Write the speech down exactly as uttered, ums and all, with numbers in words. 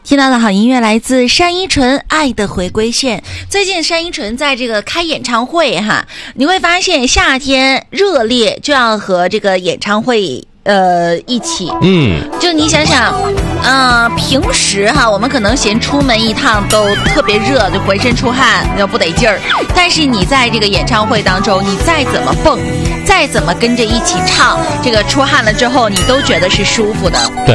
听到的好音乐来自单依纯《爱的回归线》。最近单依纯在这个开演唱会哈，你会发现夏天热烈就要和这个演唱会呃一起，嗯，就你想想，呃，平时哈我们可能嫌出门一趟都特别热，就浑身出汗，要不得劲儿。但是你在这个演唱会当中，你再怎么蹦，再怎么跟着一起唱，这个出汗了之后，你都觉得是舒服的。 对，